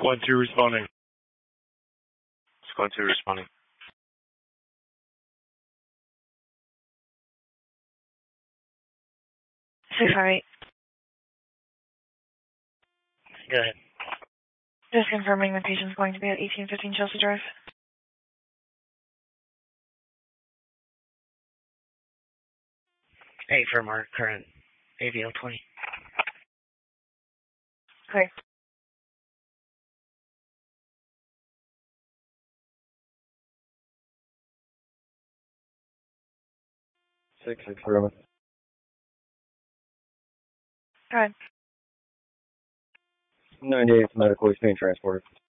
1-2 responding. Squad 2 responding. Alright. Go ahead. Just confirming the patient's going to be at 1815 Chelsea Drive. Hey, from our current AVL 20. Okay. Six Roman. Go ahead. 98 medical is being transported.